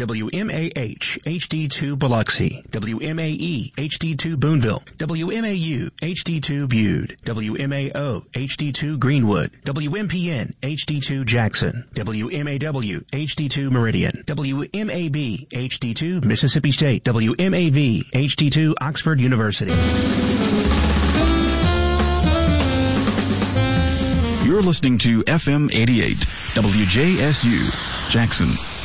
WMAH HD2 Biloxi, WMAE HD2 Boonville, WMAU HD2 Bude, WMAO HD2 Greenwood, WMPN HD2 Jackson, WMAW HD2 Meridian, WMAB HD2 Mississippi State, WMAV HD2 Oxford University. You're listening to FM 88, WJSU, Jackson.